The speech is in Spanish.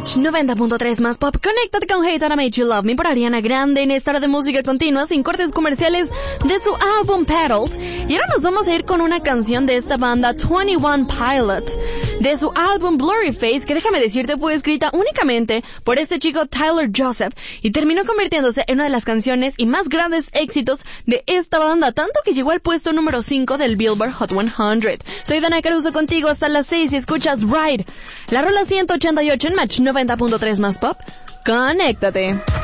Match 90.3 más pop. Conéctate con Hate That I Made You Love Me por Ariana Grande en esta hora de música continua sin cortes comerciales de su álbum Petals. Y ahora nos vamos a ir con una canción de esta banda 21 Pilots de su álbum Blurry Face, que déjame decirte fue escrita únicamente por este chico Tyler Joseph y terminó convirtiéndose en una de las canciones y más grandes éxitos de esta banda, tanto que llegó al puesto número 5 del Billboard Hot 100. Soy Dana Caruso contigo hasta las 6 y escuchas Ride, la rola 188 en Match 90.3 más pop. Conéctate.